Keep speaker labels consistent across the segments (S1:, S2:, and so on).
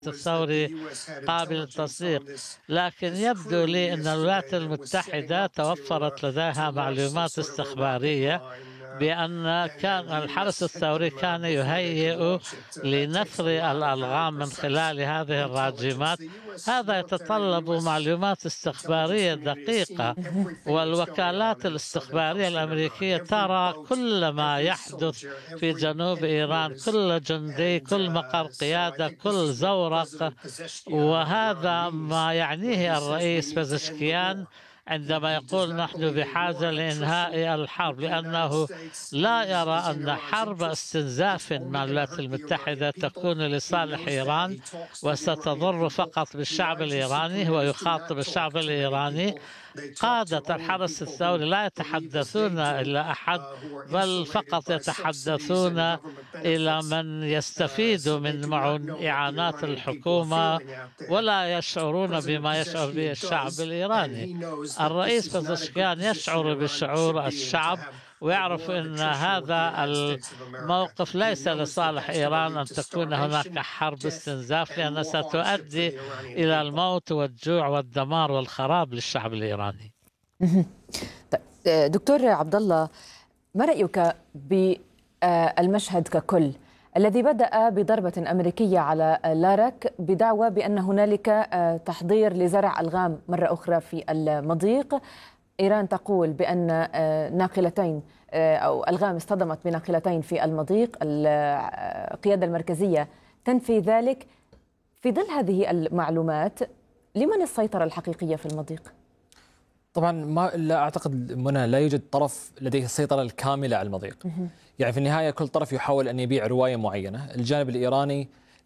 S1: الثوري قابل للتصديق، لكن يبدو لي أن الولايات المتحدة توفرت لديها معلومات استخبارية بأن كان الحرس الثوري كان يهيئ لنثر الألغام من خلال هذه الراجمات. هذا يتطلب معلومات استخبارية دقيقة، والوكالات الاستخبارية الأمريكية ترى كل ما يحدث في جنوب إيران، كل جندي، كل مقر قيادة، كل زورق. وهذا ما يعنيه الرئيس بزشكيان عندما يقول نحن بحاجة لإنهاء الحرب، لأنه لا يرى أن حرب استنزاف مع الولايات المتحدة تكون لصالح إيران وستضر فقط بالشعب الإيراني. هو يخاطب الشعب الإيراني. قادة الحرس الثوري لا يتحدثون إلى أحد، بل فقط يتحدثون إلى من يستفيد من إعانات الحكومة، ولا يشعرون بما يشعر به الشعب الإيراني. الرئيس بزشكيان يشعر بشعور الشعب، ويعرف أن هذا الموقف ليس لصالح إيران أن تكون هناك حرب استنزاف، لأنها ستؤدي إلى الموت والجوع والدمار والخراب للشعب الإيراني.
S2: طيب دكتور عبد الله، ما رأيك بالمشهد ككل الذي بدأ بضربة أمريكية على لارك بدعوى بأن هنالك تحضير لزرع ألغام مرة أخرى في المضيق؟ إيران تقول بأن ناقلتين أو ألغام اصطدمت بناقلتين في المضيق. القيادة المركزية تنفي ذلك. في ظل هذه المعلومات، لمن السيطرة الحقيقية في المضيق؟
S3: طبعا لا أعتقد منى لا يوجد طرف لديه السيطرة الكاملة على المضيق. يعني في النهاية كل طرف يحاول أن يبيع رواية معينة. الجانب الإيراني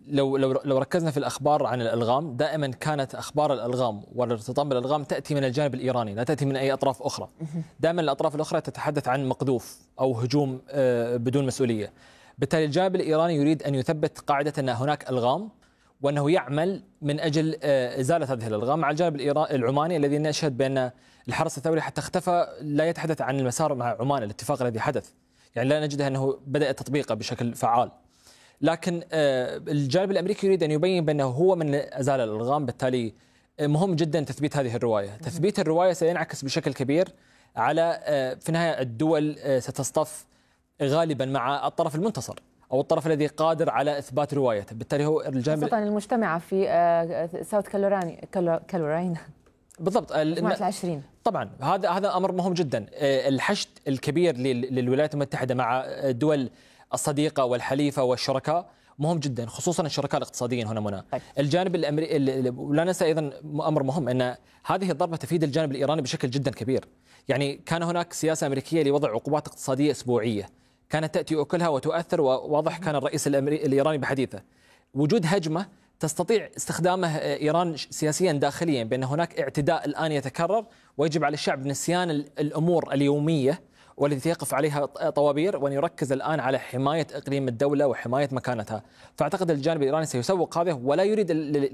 S3: لو ركزنا في الأخبار عن الألغام، دائما كانت أخبار الألغام والارتطام بالألغام تأتي من الجانب الإيراني، لا تأتي من أي أطراف أخرى. دائما الأطراف الأخرى تتحدث عن مقذوف أو هجوم بدون مسؤولية. بالتالي الجانب الإيراني يريد أن يثبت قاعدة أن هناك ألغام، وأنه يعمل من أجل إزالة هذه الألغام، مع الجانب العماني الذي نشهد بأن الحرس الثوري حتى اختفى لا يتحدث عن المسار مع عمان، الاتفاق الذي حدث، يعني لا نجده أنه بدأ تطبيقه بشكل فعال. لكن الجانب الأمريكي يريد أن يبين بأنه هو من أزال الألغام. بالتالي مهم جدا تثبيت هذه الرواية. تثبيت الرواية سينعكس بشكل كبير على في النهاية الدول ستصطف غالبا مع الطرف المنتصر أو الطرف الذي قادر على إثبات روايته. بالتالي هو الجانب
S2: خاصة المجتمعة في ساوث كارولاينا
S3: بالضبط
S2: العشرين.
S3: طبعا هذا أمر مهم جدا. الحشد الكبير للولايات المتحدة مع الدول الصديقة والحليفة والشركاء مهم جدا، خصوصا الشركاء الاقتصاديين هنا منى. الجانب الأمريكي ولا ننسى أيضا أمر مهم، أن هذه الضربة تفيد الجانب الإيراني بشكل جدا كبير. يعني كان هناك سياسة أمريكية لوضع عقوبات اقتصادية أسبوعية كانت تأتي أكلها وتؤثر، وواضح كان الرئيس الإيراني بحديثه وجود هجمة تستطيع استخدامه إيران سياسيا داخليا، بأن هناك اعتداء الآن يتكرر ويجب على الشعب نسيان الأمور اليومية والتي يقف عليها طوابير، وأن يركز الآن على حماية إقليم الدولة وحماية مكانتها. فأعتقد الجانب الإيراني سيسوق هذا، ولا يريد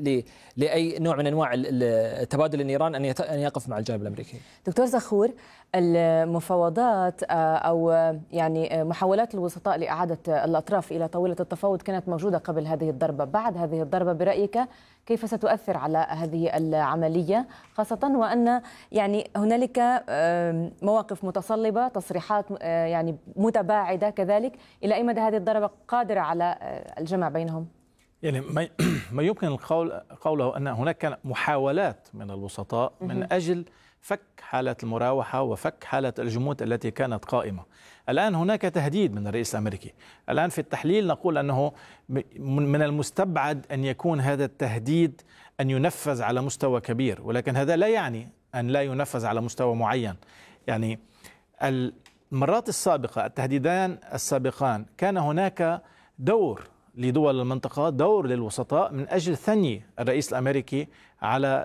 S3: لأي نوع من أنواع التبادل الإيران أن يقف مع الجانب الأمريكي.
S2: دكتور زخور، المفاوضات أو يعني محاولات الوسطاء لإعادة الأطراف إلى طاولة التفاوض كانت موجودة قبل هذه الضربة. بعد هذه الضربة برأيك كيف ستؤثر على هذه العملية، خاصة وأن يعني هنالك مواقف متصلبة، تصريحات يعني متباعدة كذلك؟ إلى أي مدى هذه الضربة قادرة على الجمع بينهم؟
S4: يعني ما يمكن القول قوله أن هناك كان محاولات من الوسطاء من أجل فك حالة المراوحة وفك حالة الجمود التي كانت قائمة. الآن هناك تهديد من الرئيس الأمريكي. الآن في التحليل نقول أنه من المستبعد أن يكون هذا التهديد أن ينفذ على مستوى كبير، ولكن هذا لا يعني أن لا ينفذ على مستوى معين. يعني المرات السابقة، التهديدان السابقان، كان هناك دور لدول المنطقة، دور للوسطاء من أجل ثني الرئيس الأمريكي على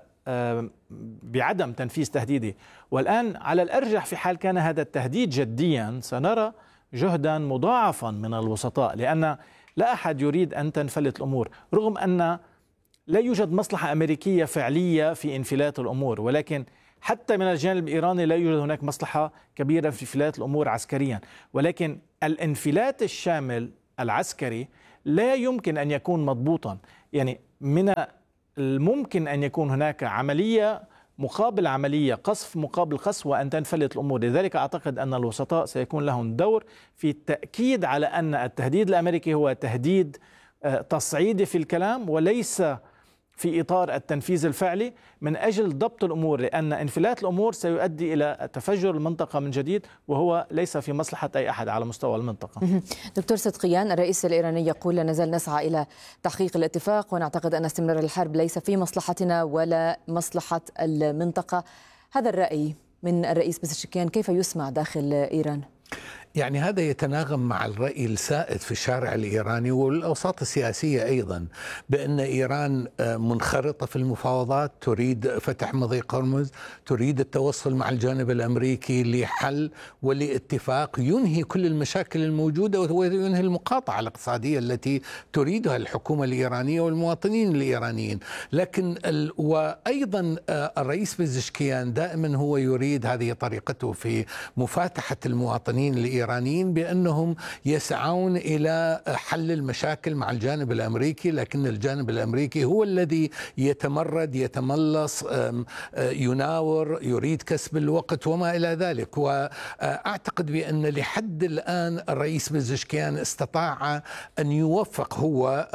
S4: بعدم تنفيذ تهديده. والآن على الأرجح في حال كان هذا التهديد جديا سنرى جهدا مضاعفا من الوسطاء، لأن لا أحد يريد أن تنفلت الأمور، رغم أن لا يوجد مصلحة أمريكية فعلية في انفلات الأمور، ولكن حتى من الجانب الإيراني لا يوجد هناك مصلحة كبيرة في انفلات الأمور عسكريا. ولكن الانفلات الشامل العسكري لا يمكن أن يكون مضبوطا. يعني من الممكن أن يكون هناك عملية مقابل عملية، قصف مقابل قصف، وأن تنفلت الأمور. لذلك أعتقد أن الوسطاء سيكون لهم دور في التأكيد على أن التهديد الأمريكي هو تهديد تصعيدي في الكلام وليس في إطار التنفيذ الفعلي، من أجل ضبط الأمور، لأن انفلات الأمور سيؤدي إلى تفجر المنطقة من جديد، وهو ليس في مصلحة أي أحد على مستوى المنطقة.
S2: دكتور صدقيان، الرئيس الإيراني يقول لا نزال نسعى إلى تحقيق الاتفاق، ونعتقد أن استمرار الحرب ليس في مصلحتنا ولا مصلحة المنطقة. هذا الرأي من الرئيس بزشكيان كيف يسمع داخل إيران؟
S5: يعني هذا يتناغم مع الرأي السائد في الشارع الإيراني والأوساط السياسية أيضا، بأن إيران منخرطة في المفاوضات، تريد فتح مضيق هرمز، تريد التوصل مع الجانب الأمريكي لحل ولاتفاق ينهي كل المشاكل الموجودة وينهي المقاطعة الاقتصادية التي تريدها الحكومة الإيرانية والمواطنين الإيرانيين. لكن وأيضا الرئيس بزشكيان دائما هو يريد، هذه طريقته في مفاتحة المواطنين الإيرانيين، بأنهم يسعون إلى حل المشاكل مع الجانب الأمريكي، لكن الجانب الأمريكي هو الذي يتمرد، يتملص، يناور، يريد كسب الوقت وما إلى ذلك. وأعتقد بأن لحد الآن الرئيس بزشكيان استطاع أن يوفق هو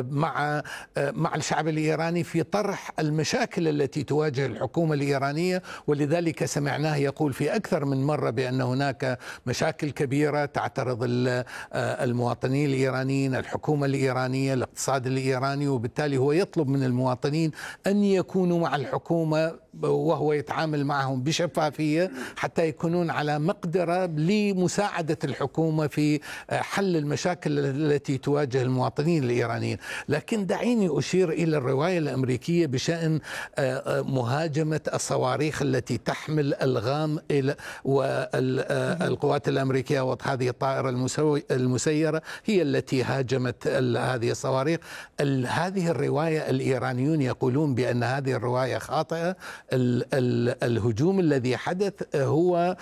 S5: مع الشعب الإيراني في طرح المشاكل التي تواجه الحكومة الإيرانية، ولذلك سمعناه يقول في أكثر من مرة بأن هناك مشاكل كبيرة تعترض المواطنين الإيرانيين، الحكومة الإيرانية، الاقتصاد الإيراني، وبالتالي هو يطلب من المواطنين أن يكونوا مع الحكومة وهو يتعامل معهم بشفافية حتى يكونون على مقدرة لمساعدة الحكومة في حل المشاكل التي تواجه المواطنين الإيرانيين. لكن دعيني أشير إلى الرواية الأمريكية بشأن مهاجمة الصواريخ التي تحمل ألغام والقوات الأمريكية، وهذه الطائرة المسيرة هي التي هاجمت هذه الصواريخ. هذه الرواية الإيرانيون يقولون بأن هذه الرواية خاطئة. الهجوم الذي حدث هو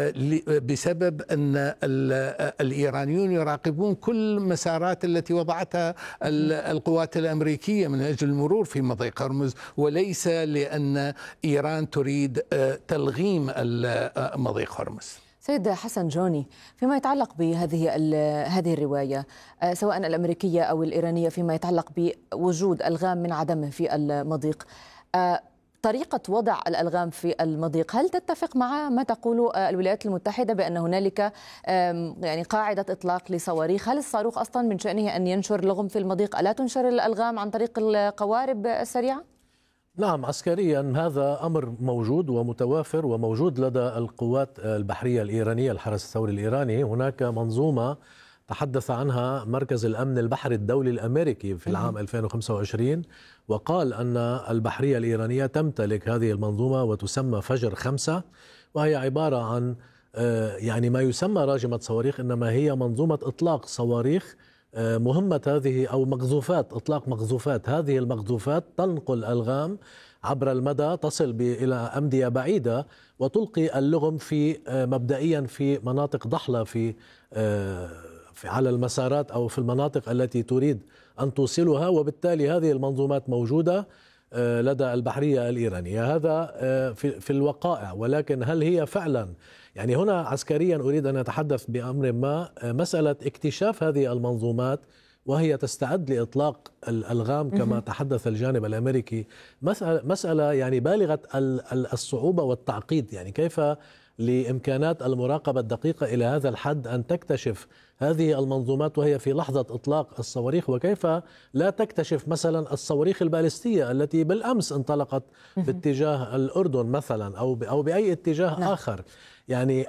S5: بسبب أن الإيرانيون يراقبون كل مسارات التي وضعتها القوات الأمريكية من أجل المرور في مضيق هرمز، وليس لأن إيران تريد تلغيم مضيق هرمز.
S2: سيد حسن جوني، فيما يتعلق هذه الرواية سواء الأمريكية أو الإيرانية، فيما يتعلق بوجود ألغام من عدمه في المضيق، طريقة وضع الألغام في المضيق هل تتفق مع ما تقول الولايات المتحدة بأن هنالك يعني قاعدة إطلاق لصواريخ؟ هل الصاروخ أصلا من شأنه أن ينشر لغم في المضيق؟ ألا تنشر الألغام عن طريق القوارب السريعة؟
S6: نعم، عسكريا هذا أمر موجود ومتوافر وموجود لدى القوات البحرية الإيرانية، الحرس الثوري الإيراني. هناك منظومة تحدث عنها مركز الأمن البحري الدولي الأمريكي في العام 2025، وقال أن البحرية الإيرانية تمتلك هذه المنظومة وتسمى فجر 5، وهي عبارة عن يعني ما يسمى راجمة صواريخ، إنما هي منظومة إطلاق صواريخ. مهمة هذه أو مقذوفات، إطلاق مقذوفات. هذه المقذوفات تنقل ألغام عبر المدى، تصل إلى أمدية بعيدة، وتلقي اللغم في مبدئيا في مناطق ضحلة على المسارات أو في المناطق التي تريد أن توصلها. وبالتالي هذه المنظومات موجودة لدى البحرية الإيرانية. هذا في الوقائع، ولكن هل هي فعلا يعني هنا عسكريا أريد أن أتحدث بأمر ما، مسألة اكتشاف هذه المنظومات وهي تستعد لإطلاق الألغام كما تحدث الجانب الأمريكي، مسألة يعني بالغة الصعوبة والتعقيد. يعني كيف لإمكانات المراقبة الدقيقة إلى هذا الحد أن تكتشف هذه المنظومات وهي في لحظة إطلاق الصواريخ، وكيف لا تكتشف مثلا الصواريخ البالستية التي بالأمس انطلقت باتجاه الأردن مثلا أو بأي اتجاه آخر. يعني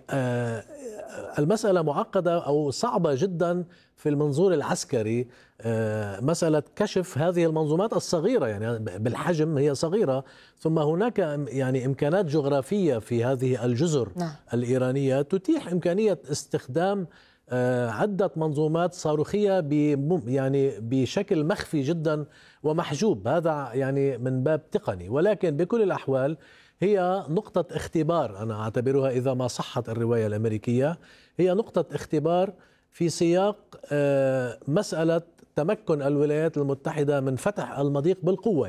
S6: المسألة معقدة أو صعبة جدا في المنظور العسكري، مسألة كشف هذه المنظومات الصغيرة، يعني بالحجم هي صغيرة، ثم هناك يعني إمكانات جغرافية في هذه الجزر الإيرانية تتيح إمكانية استخدام عدة منظومات صاروخية يعني بشكل مخفي جدا ومحجوب. هذا يعني من باب تقني، ولكن بكل الأحوال هي نقطة اختبار. أنا أعتبرها إذا ما صحت الرواية الأمريكية هي نقطة اختبار في سياق مسألة تمكن الولايات المتحدة من فتح المضيق بالقوة.